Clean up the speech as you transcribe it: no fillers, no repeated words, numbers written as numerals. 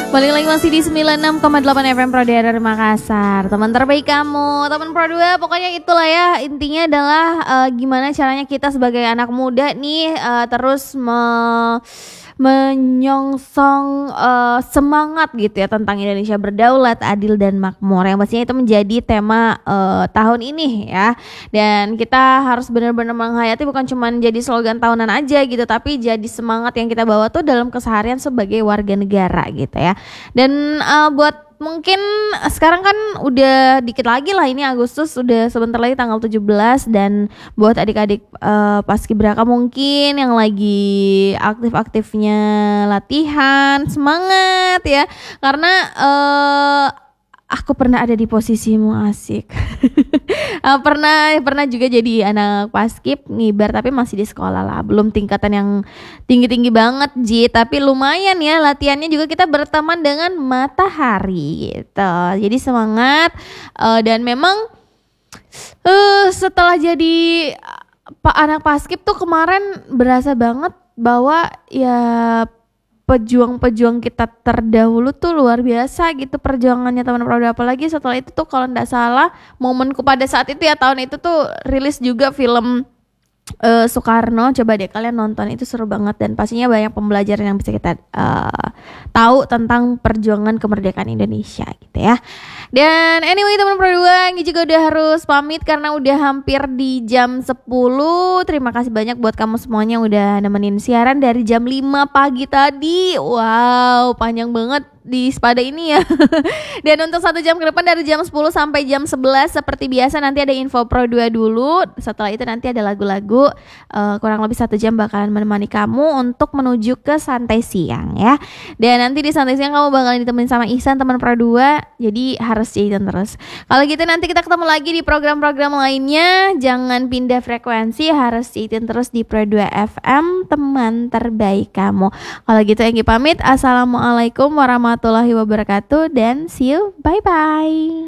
Balik lagi masih di 96,8 FM Pro Daerah Makassar. Teman terbaik kamu, teman Pro 2. Pokoknya itulah ya, intinya adalah gimana caranya kita sebagai anak muda nih terus menyongsong semangat gitu ya tentang Indonesia berdaulat, adil dan makmur. Yang pastinya itu menjadi tema tahun ini ya. Dan kita harus benar-benar menghayati bukan cuma jadi slogan tahunan aja gitu, tapi jadi semangat yang kita bawa tuh dalam keseharian sebagai warga negara gitu ya. Dan buat mungkin sekarang kan udah dikit lagi lah, ini Agustus udah sebentar lagi tanggal 17. Dan buat adik-adik paskibraka mungkin yang lagi aktif-aktifnya latihan, semangat ya. Karena aku pernah ada di posisimu, asik. pernah juga jadi anak paskib ngibar, tapi masih di sekolah lah, belum tingkatan yang tinggi-tinggi banget tapi lumayan ya latihannya juga, kita berteman dengan matahari gitu. Jadi semangat dan memang setelah jadi anak paskib tuh kemarin berasa banget bahwa ya pejuang-pejuang kita terdahulu tuh luar biasa gitu perjuangannya teman Prauda. Apalagi setelah itu tuh kalau nggak salah momenku pada saat itu ya, tahun itu tuh rilis juga film Soekarno. Coba deh kalian nonton, itu seru banget dan pastinya banyak pembelajaran yang bisa kita tahu tentang perjuangan kemerdekaan Indonesia gitu ya. Dan anyway teman Pro 2, Nggi juga udah harus pamit karena udah hampir di jam 10. Terima kasih banyak buat kamu semuanya yang udah nemenin siaran dari jam 5 pagi tadi. Wow, panjang banget di Spada ini ya. Dan untuk 1 jam ke depan dari jam 10 sampai jam 11 seperti biasa nanti ada info Pro 2 dulu. Setelah itu nanti ada lagu-lagu kurang lebih 1 jam bakalan menemani kamu untuk menuju ke santai siang ya. Dan nanti di santai siang kamu bakalan ditemenin sama Ihsan teman Pro 2. Jadi harus stay tune terus. Kalau gitu nanti kita ketemu lagi di program-program lainnya. Jangan pindah frekuensi, harus stay tune terus di Pro 2 FM, teman terbaik kamu. Kalau gitu Nggi pamit. Assalamualaikum warahmatullahi wabarakatuh dan see you, bye bye.